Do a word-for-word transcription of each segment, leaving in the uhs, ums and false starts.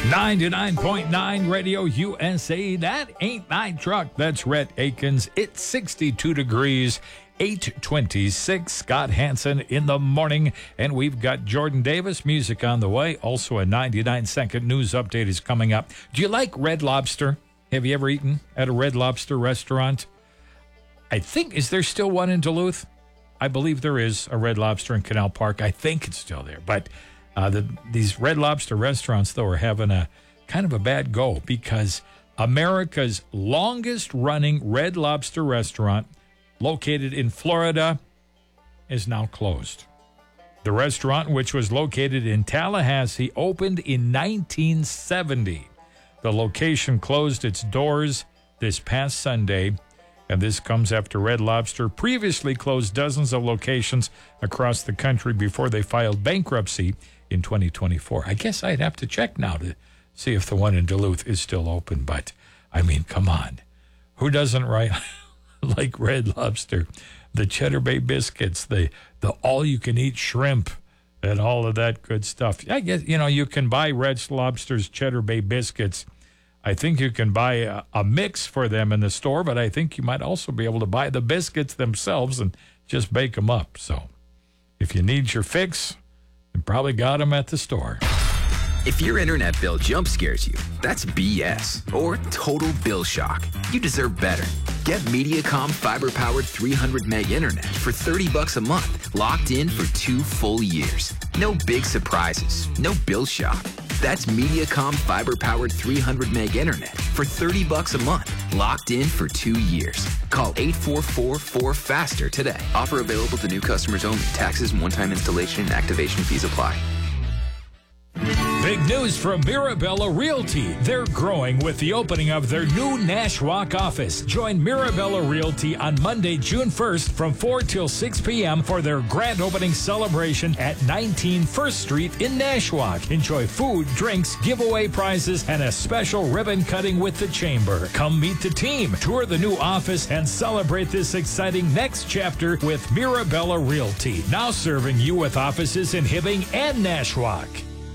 ninety-nine point nine Radio U S A. That ain't my truck. That's Rhett Akins. It's sixty-two degrees, eight twenty-six. Scott Hansen in the morning. And we've got Jordan Davis music on the way. Also, a ninety-nine second news update is coming up. Do you like Red Lobster? Have you ever eaten at a Red Lobster restaurant? I think, is there still one in Duluth? I believe there is a Red Lobster in Canal Park. I think it's still there. But uh, the, these Red Lobster restaurants, though, are having a kind of a bad go because America's longest running Red Lobster restaurant, located in Florida, is now closed. The restaurant, which was located in Tallahassee, opened in nineteen seventy. The location closed its doors this past Sunday, and this comes after Red Lobster previously closed dozens of locations across the country before they filed bankruptcy in twenty twenty-four. I guess I'd have to check now to see if the one in Duluth is still open, but, I mean, come on. Who doesn't write like Red Lobster? The Cheddar Bay biscuits, the, the all-you-can-eat shrimp, and all of that good stuff. I guess, you know, you can buy Red Lobster's Cheddar Bay biscuits. I think you can buy a, a mix for them in the store, but I think you might also be able to buy the biscuits themselves and just bake them up. So if you need your fix, you probably got them at the store. If your internet bill jump scares you, that's B S or total bill shock. You deserve better. Get Mediacom fiber-powered three hundred meg internet for thirty bucks a month, locked in for two full years. No big surprises, no bill shock. That's Mediacom fiber-powered three hundred meg internet for thirty bucks a month, locked in for two years. Call eight four four, four faster today. Offer available to new customers only. Taxes and one-time installation and activation fees apply. Big news from Mirabella Realty. They're growing with the opening of their new Nashwauk office. Join Mirabella Realty on Monday, June first from four till six p.m. for their grand opening celebration at nineteen First Street in Nashwauk. Enjoy food, drinks, giveaway prizes, and a special ribbon cutting with the Chamber. Come meet the team, tour the new office, and celebrate this exciting next chapter with Mirabella Realty. Now serving you with offices in Hibbing and Nashwauk.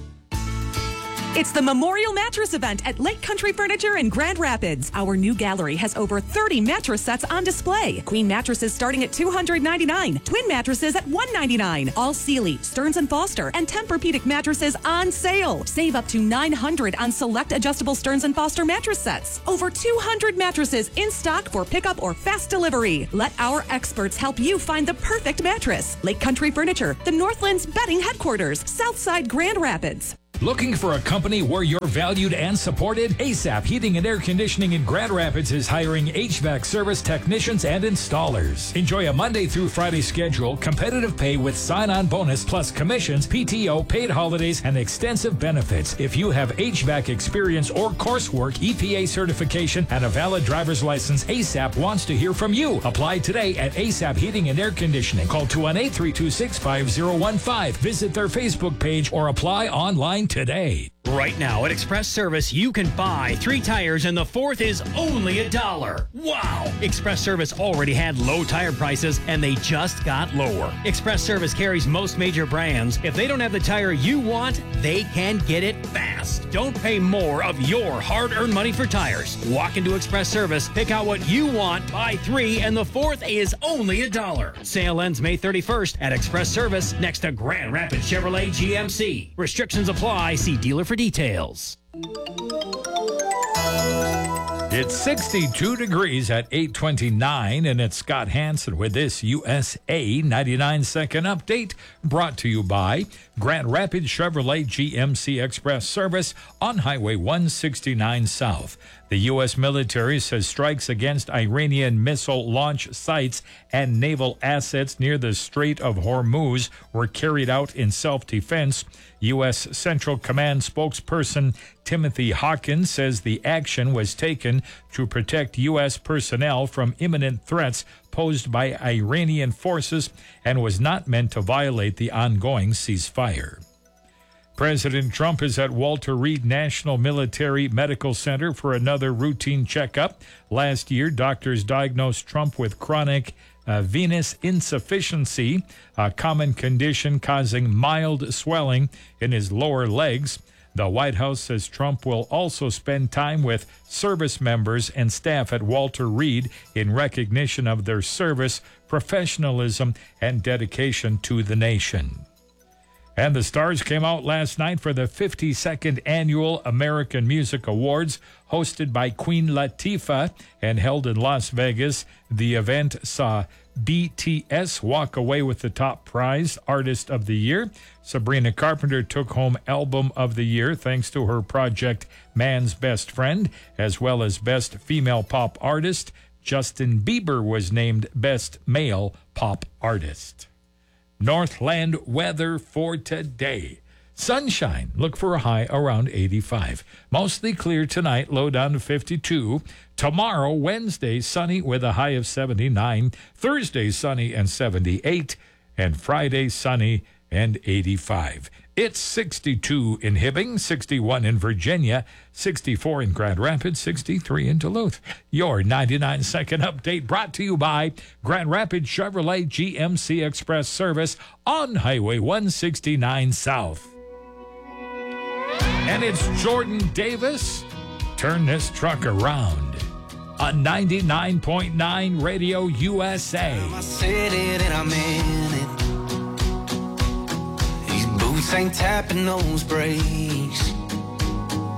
It's the Memorial Mattress Event at Lake Country Furniture in Grand Rapids. Our new gallery has over thirty mattress sets on display. Queen mattresses starting at two hundred ninety-nine dollars. Twin mattresses at one hundred ninety-nine dollars. All Sealy, Stearns and Foster, and Tempur-Pedic mattresses on sale. Save up to nine hundred dollars on select adjustable Stearns and Foster mattress sets. Over two hundred mattresses in stock for pickup or fast delivery. Let our experts help you find the perfect mattress. Lake Country Furniture, the Northland's bedding headquarters, Southside Grand Rapids. Looking for a company where you're valued and supported? ASAP Heating and Air Conditioning in Grand Rapids is hiring H V A C service technicians and installers. Enjoy a Monday through Friday schedule, competitive pay with sign-on bonus, plus commissions, P T O, paid holidays, and extensive benefits. If you have H V A C experience or coursework, E P A certification, and a valid driver's license, ASAP wants to hear from you. Apply today at ASAP Heating and Air Conditioning. Call two one eight, three two six, five zero one five. Visit their Facebook page or apply online today. Right now at Express Service, you can buy three tires and the fourth is only a dollar. Wow! Express Service already had low tire prices and they just got lower. Express Service carries most major brands. If they don't have the tire you want, they can get it fast. Don't pay more of your hard-earned money for tires. Walk into Express Service, pick out what you want, buy three, and the fourth is only a dollar. Sale ends May thirty-first at Express Service next to Grand Rapids Chevrolet G M C. Restrictions apply. See dealer for details. It's sixty-two degrees at eight twenty-nine, and it's Scott Hansen with this U S A ninety-nine second update brought to you by Grand Rapids Chevrolet G M C Express Service on Highway one sixty-nine South. The U S military says strikes against Iranian missile launch sites and naval assets near the Strait of Hormuz were carried out in self-defense. U S Central Command spokesperson Timothy Hawkins says the action was taken to protect U S personnel from imminent threats posed by Iranian forces and was not meant to violate the ongoing ceasefire. President Trump is at Walter Reed National Military Medical Center for another routine checkup. Last year, doctors diagnosed Trump with chronic uh, venous insufficiency, a common condition causing mild swelling in his lower legs. The White House says Trump will also spend time with service members and staff at Walter Reed in recognition of their service, professionalism, and dedication to the nation. And the stars came out last night for the fifty-second Annual American Music Awards, hosted by Queen Latifah and held in Las Vegas. The event saw B T S walk away with the top prize, Artist of the Year. Sabrina Carpenter took home Album of the Year thanks to her project Man's Best Friend, as well as Best Female Pop Artist. Justin Bieber was named Best Male Pop Artist. Northland weather for today. Sunshine. Look for a high around eighty-five. Mostly clear tonight, low down to fifty-two. Tomorrow, Wednesday, sunny with a high of seventy-nine. Thursday, sunny and seventy-eight. And Friday, sunny and eighty-five. It's sixty-two in Hibbing, sixty-one in Virginia, sixty-four in Grand Rapids, sixty-three in Duluth. Your ninety-nine second update brought to you by Grand Rapids Chevrolet G M C Express Service on Highway one sixty-nine South. And it's Jordan Davis. Turn this truck around on ninety-nine point nine Radio U S A. I said it and I meant it. These boots ain't tapping those brakes.